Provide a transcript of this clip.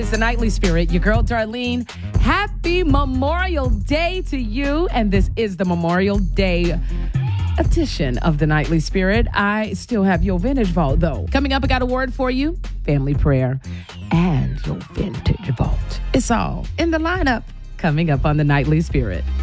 is the Nightly Spirit. Your girl, Darlene. Happy Memorial Day to you. And this is the Memorial Day edition of the Nightly Spirit. I still have your vintage vault, though. Coming up, I got a word for you. Family prayer and your vintage vault. It's all in the lineup coming up on the Nightly Spirit.